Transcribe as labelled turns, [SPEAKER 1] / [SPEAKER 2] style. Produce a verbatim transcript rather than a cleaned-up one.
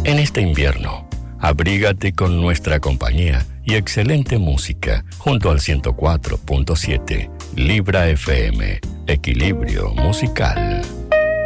[SPEAKER 1] En este invierno, abrígate con nuestra compañía y excelente música junto al ciento cuatro punto siete Libra F M, Equilibrio Musical.